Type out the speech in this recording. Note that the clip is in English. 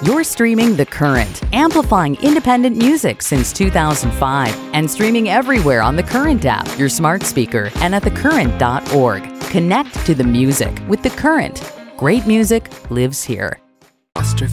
You're streaming The Current, amplifying independent music since 2005 and streaming everywhere on The Current app, your smart speaker, and at thecurrent.org. Connect to the music with The Current. Great music lives here.